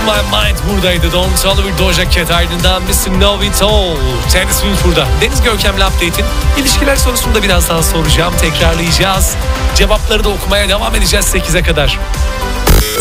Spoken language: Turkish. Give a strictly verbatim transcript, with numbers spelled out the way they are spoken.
My Mind buradaydı. Don't Tell bir Doja Cat, ardından mister Know It All. Taylor Swift burada. Deniz Görkem'le Update'in ilişkiler sorusunu da birazdan soracağım. Tekrarlayacağız. Cevapları da okumaya devam edeceğiz sekize kadar.